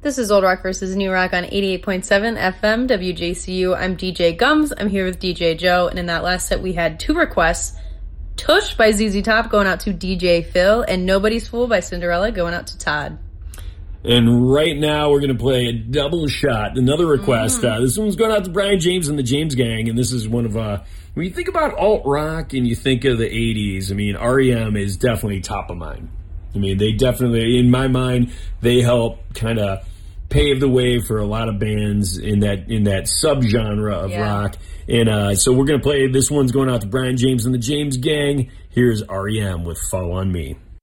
This is Old Rock versus New Rock on 88.7 FM WJCU. I'm DJ Gums. I'm here with DJ Joe. And in that last set, we had two requests. Tush by ZZ Top going out to DJ Phil. And Nobody's Fool by Cinderella going out to Todd. And right now, we're going to play a double shot. Another request. This one's going out to Brian James and the James Gang. And this is one of, when you think about alt-rock and you think of the 80s, I mean, REM is definitely top of mind. I mean, they definitely, in my mind, they help kind of pave the way for a lot of bands in that subgenre of rock. And so we're going to play, this one's going out to Brian James and the James Gang. Here's REM with Fall on Me.